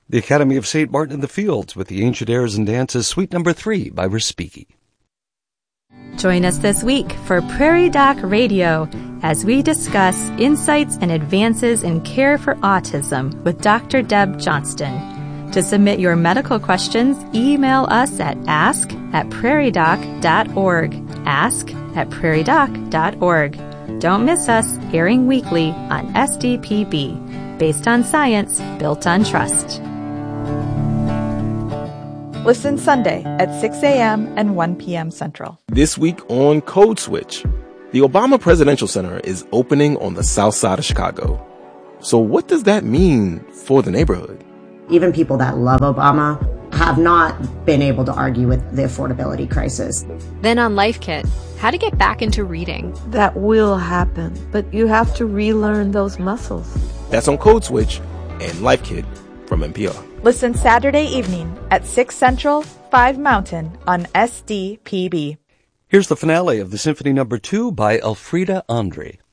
The Academy of St. Martin in the Fields with the Ancient Airs and Dances, Suite Number 3 by Respighi. Join us this week for Prairie Doc Radio as we discuss insights and advances in care for autism with Dr. Deb Johnston. To submit your medical questions, email us at ask@prairiedoc.org. ask@prairiedoc.org. Don't miss us, airing weekly on SDPB, based on science, built on trust. Listen Sunday at 6 a.m. and 1 p.m. Central. This week on Code Switch, the Obama Presidential Center is opening on the south side of Chicago. So what does that mean for the neighborhood? Even people that love Obama have not been able to argue with the affordability crisis. Then on Life Kit, how to get back into reading. That will happen, but you have to relearn those muscles. That's on Code Switch and Life Kit from NPR. Listen Saturday evening at 6 Central, 5 Mountain on SDPB. Here's the finale of the Symphony No. 2 by Elfrida Andre.